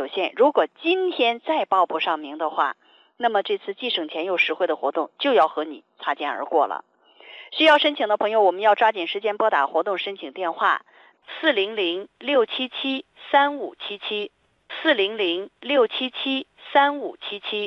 有限，如果今天再报不上名的话，那么这次既省钱又实惠的活动就要和你擦肩而过了。需要申请的朋友，我们要抓紧时间拨打活动申请电话400-677-3577 400-677-3577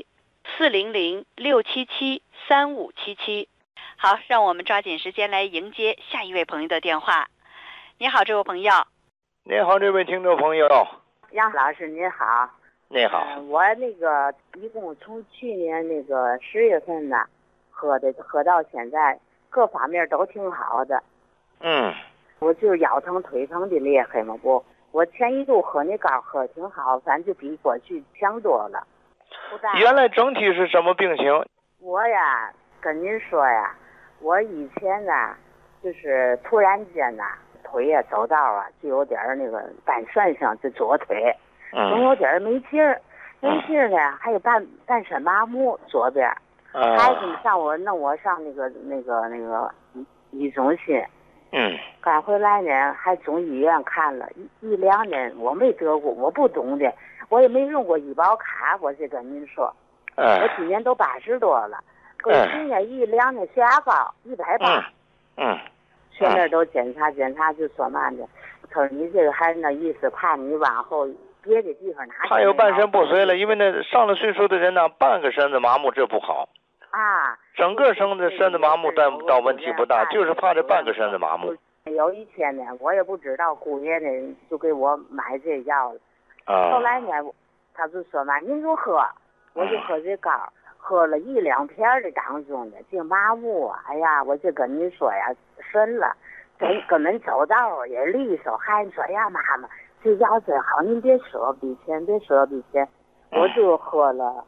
400-677-3577。好，让我们抓紧时间来迎接下一位朋友的电话。你好，这位朋友。 你好，这位听众朋友。 杨老师您好。 你好。 我那个一共从去年那个10月份呢喝到现在，各方面都挺好的。我就是腰疼腿疼的厉害嘛，我前一度喝那膏喝挺好，反正就比过去强多了。 原来整体是什么病情？ 我呀跟您说呀，我以前呢就是突然间呢腿呀走道啊就有点那个半扇上这左腿总有点没劲儿，没劲儿呢还有半身麻木左边。孩子上我弄我上那个医中心。赶回来呢还中医院看了1-2年，我没得过，我不懂的，我也没用过医保卡，我就跟您说。我今年都80多了，过去年1-2年血压高180。去那儿都检查就说嘛的，他说你这个还是那意思，怕你往后别的地方拿。 他有半身不遂了，因为那上了岁数的人呢，半个身子麻木，这不好。整个身子麻木倒问题不大，就是怕这半个身子麻木。 有一天呢，我也不知道，姑爷呢就给我买这药了。后来呢，他就说嘛，您就喝，我就喝这膏，喝了1-2片的当中的这麻木啊，哎呀，我就跟您说呀，神了，根本走道也利索。孩子说呀，妈妈，这药真好，您别舍笔钱，别舍笔钱。我就喝了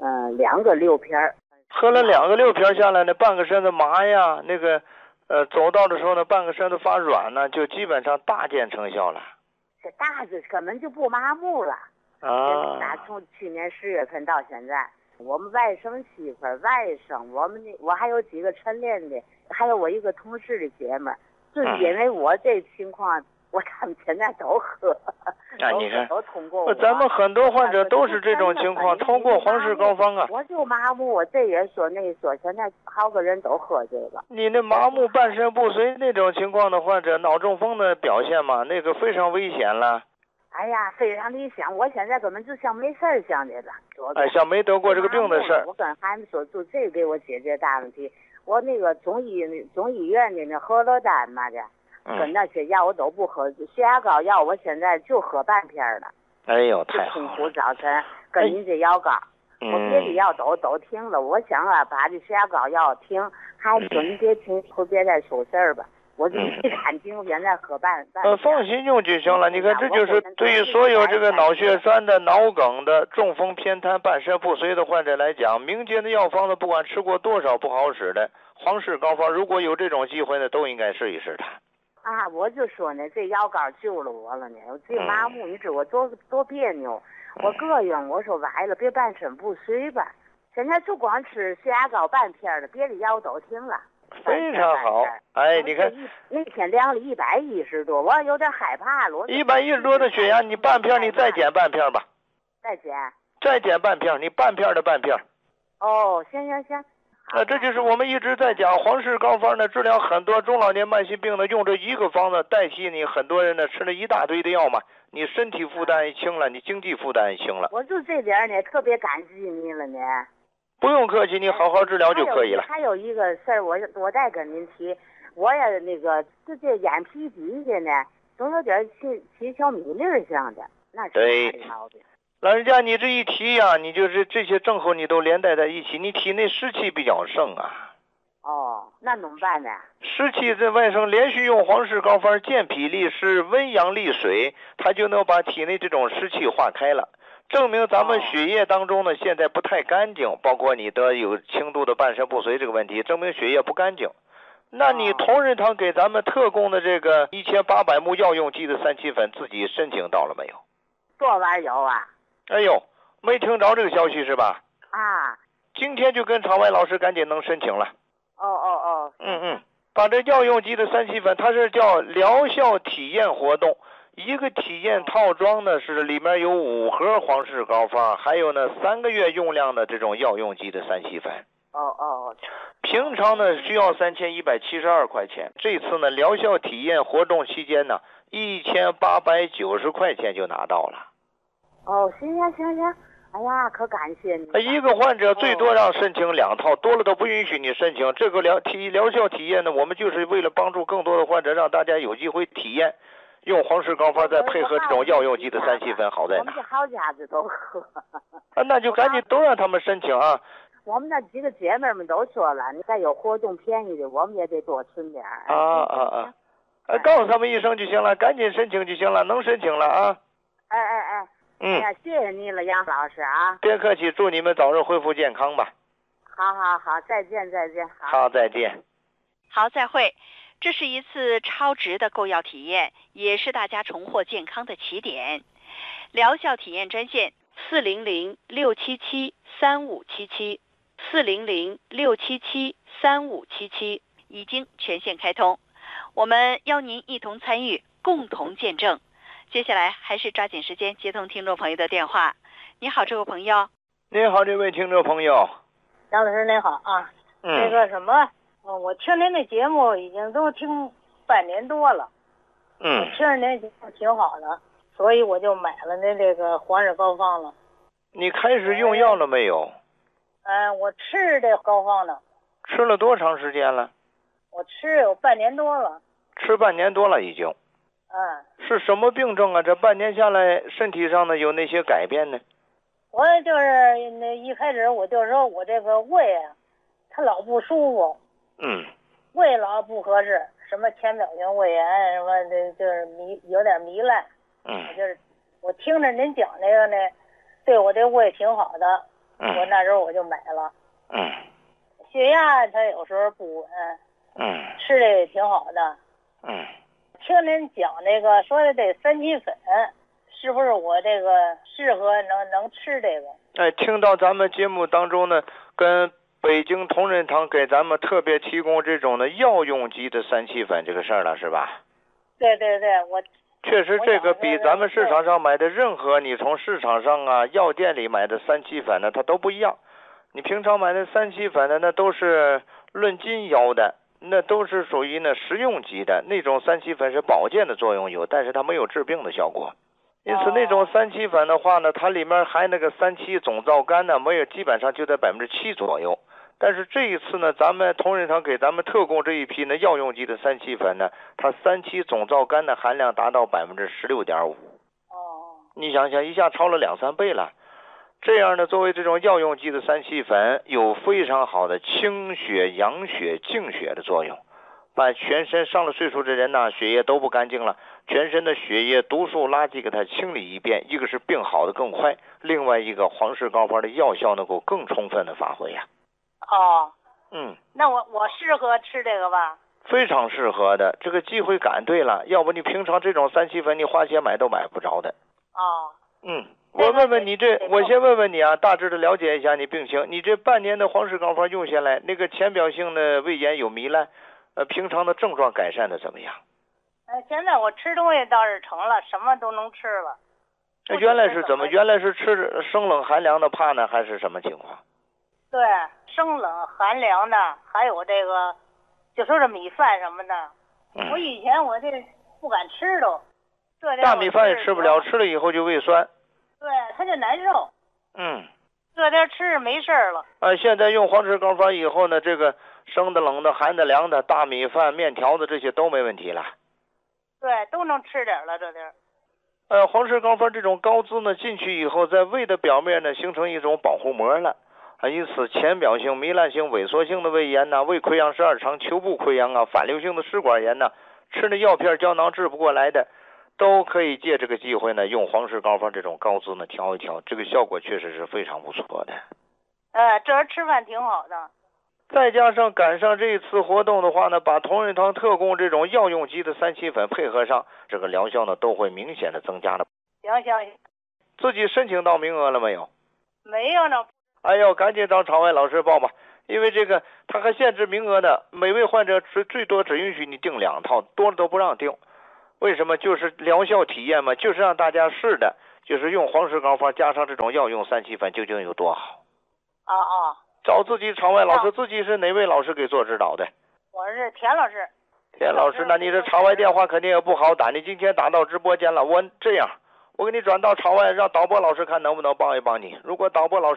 2个6片。 喝了2个6片下来呢，半个身子麻呀，那个走道的时候呢，半个身子发软呢，就基本上大见成效了。 这大子根本就不麻木了。从去年10月份到现在，我们外甥媳妇儿、外甥，我还有几个晨练的，还有我一个同事的姐们儿，就是因为我这情况，他们现在都喝。 你看， 都通过我。 咱们很多患者都是这种情况，通过黄氏膏方啊。 我就麻木，我这也说那说，现在好个人都喝这个。 你那麻木半身不遂那种情况的患者，脑中风的表现嘛，那个非常危险了。 哎呀，非常理想，我现在根本就像没事儿像的了。 像没得过这个病的事儿。 我跟孩子说，就这个给我解决大问题。我那个中医院的那和乐丹嘛的。跟那些药我都不喝，血压高药我现在就喝半片了。 哎呦，太好了！ 痛苦早晨跟您这药膏，我别的药都停了。我想把这血压高药停，还说你别停，后别再出事儿吧。我就一看停，现在喝半。 放心用就行了。你看，这就是对于所有这个脑血栓的、脑梗的、中风偏瘫、半身不遂的患者来讲，民间的药方子不管吃过多少不好使的，黄氏膏方如果有这种机会呢，都应该试一试它。 我就说呢，这药膏救了我了呢。我这麻木，你知我多别扭，我膈应。我说崴了，别半身不遂吧。现在就光吃血压膏半片了，别的药都停了。 非常好。你看那天量了110多，我有点害怕了。 110多的血压，你半片，你再减半片吧。再减半片，你半片的半片。 行。 这就是我们一直在讲黄氏膏方呢，治疗很多中老年慢性病呢，用这一个方子代替你很多人呢吃了一大堆的药嘛，你身体负担也轻了，你经济负担也轻了。 我就这点呢，特别感激你了呢。 不用客气，你好好治疗就可以了。 还有一个事儿，我再跟您提，我也那个就这眼皮底下呢，总有点起小米粒儿像的，那是啥毛病？ 老人家，你这一提呀，你就是这些症候你都连带在一起，你体内湿气比较盛啊。 那怎么办呢？ 湿气在外生，连续用黄氏膏方健脾利湿、温阳利水，它就能把体内这种湿气化开了。证明咱们血液当中呢，现在不太干净，包括你的有轻度的半身不遂这个问题，证明血液不干净。那你同仁堂给咱们特供的这个1800目药用肌的3七粉，自己申请到了没有？ 昨晚有啊。 哎呦，没听着这个消息是吧？今天就跟场外老师赶紧能申请了。把这药用肌的3七粉，它是叫疗效体验活动， 一个体验套装呢是里面有5盒皇氏膏方，还有呢3个月用量的这种药用级的3七粉。平常呢需要3172块钱，这次呢疗效体验活动期间呢1890块钱就拿到了。 行，哎呀，可感谢你。 一个患者最多让申请2套，多了都不允许你申请。这个疗效体验呢，我们就是为了帮助更多的患者，让大家有机会体验用皇氏膏方再配合这种药用级的3七粉好在哪？ 我们这好家子都喝。 那就赶紧都让他们申请啊！ 我们那几个姐妹们都说了，你再有活动便宜的，我们也得多存点。 告诉他们一声就行了，赶紧申请就行了，能申请了啊！哎呀，谢谢你了，杨老师啊！ 别客气，祝你们早日恢复健康吧。 好，再见。 好，再见。 好，再会。这是一次超值的购药体验，也是大家重获健康的起点。疗效体验专线400-677-3577，400-677-3577已经全线开通，我们邀您一同参与，共同见证。接下来还是抓紧时间接通听众朋友的电话。你好，这位朋友。 你好，这位听众朋友。 杨老师您好啊。那个什么，我听您的节目已经都听半年多了。我听着您节目挺好的，所以我就买了您这个皇氏膏方了。 你开始用药了没有？ 我吃这膏方呢。 吃了多长时间了？ 我吃有半年多了。 吃半年多了已经。是什么病症啊？这半年下来，身体上呢有哪些改变呢？ 我就是那一开始我就说我这个胃啊，它老不舒服。胃老不合适，什么浅表性胃炎，什么的，就是有点糜烂。我听着您讲这个呢，对我这胃挺好的。我那时候我就买了。血压它有时候不稳。吃的也挺好的。听您讲那个说的这3七粉，是不是我这个适合能吃这个？ 听到咱们节目当中呢，跟北京同仁堂给咱们特别提供这种的药用级的3七粉这个事儿了，是吧？ 对，我确实这个比咱们市场上买的任何你从市场上啊药店里买的3七粉呢，它都不一样。你平常买的3七粉呢，那都是论斤腰的。那都是属于呢食用级的，那种3七粉是保健的作用有，但是它没有治病的效果。因此那种3七粉的话呢，它里面含那个3七总皂苷呢，没有，基本上就在7%左右。但是这一次呢，咱们同仁堂给咱们特供这一批呢药用级的3七粉呢，它3七总皂苷的含量达到16.5%。你想想，一下超了2-3倍了。这样呢，作为这种药用级的3七粉，有非常好的清血、养血、净血的作用，把全身上了岁数的人呢，血液都不干净了，全身的血液毒素垃圾给它清理一遍，一个是病好的更快，另外一个皇氏膏方的药效能够更充分的发挥呀。 那我适合吃这个吧？ 非常适合的，这个机会赶对了，要不你平常这种3七粉你花钱买都买不着的。我问问你我先问问你啊，大致的了解一下你病情。你这半年的皇氏膏方用下来，那个浅表性的胃炎有糜烂，平常的症状改善的怎么样？ 现在我吃东西倒是成了，什么都能吃了。 原来是怎么？原来是吃生冷寒凉的怕呢，还是什么情况？ 对，生冷寒凉的，还有这个，就说这米饭什么的。我以前我这不敢吃都。 大米饭也吃不了，吃了以后就胃酸。 对，它就难受。这点吃没事了。 现在用皇氏膏方以后呢，这个生的、冷的、寒的、凉的，大米饭、面条子这些都没问题了。 对，都能吃点了，这点。 皇氏膏方这种膏滋呢，进去以后，在胃的表面呢，形成一种保护膜了。因此，浅表性、糜烂性、萎缩性的胃炎呐，胃溃疡12肠、球部溃疡啊，反流性的食管炎呐，吃的药片胶囊治不过来的。都可以借这个机会呢，用皇氏膏方这种膏滋呢调一调，这个效果确实是非常不错的。 这人吃饭挺好的。 再加上赶上这一次活动的话呢，把同仁堂特供这种药用级的3七粉配合上，这个疗效呢都会明显的增加的。 行。 自己申请到名额了没有？ 没有呢。 赶紧找场外老师报吧，因为这个他还限制名额的，每位患者最多只允许你订2套，多了都不让订。 为什么？就是疗效体验嘛，就是让大家试的，就是用黄石膏方加上这种药用3七粉究竟有多好。找自己场外老师，自己是哪位老师给做指导的？ 我是田老师。 田老师，那你这场外电话肯定也不好打，你今天打到直播间了，我这样，我给你转到场外，让导播老师看能不能帮一帮你。如果导播老师